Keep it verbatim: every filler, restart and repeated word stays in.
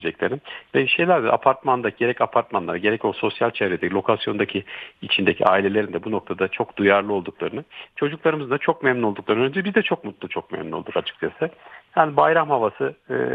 diyeceklerim. Ve şeyler de apartmanda gerek apartmanlar gerek o sosyal çevredeki lokasyondaki içindeki ailelerin de bu noktada çok duyarlı olduklarını, çocuklarımızın da çok memnun olduklarını önce biz de çok mutlu çok memnun olduk açıkçası. Yani bayram havası e,